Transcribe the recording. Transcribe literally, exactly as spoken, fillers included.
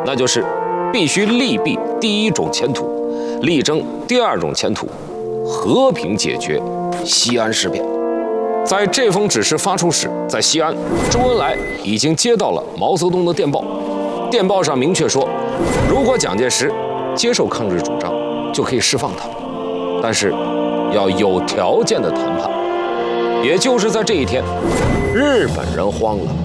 那就是必须力避第一种前途，力争第二种前途，和平解决西安事变。在这封指示发出时，在西安，周恩来已经接到了毛泽东的电报，电报上明确说，如果蒋介石接受抗日主张，就可以释放他，但是要有条件的谈判。也就是在这一天，日本人慌了。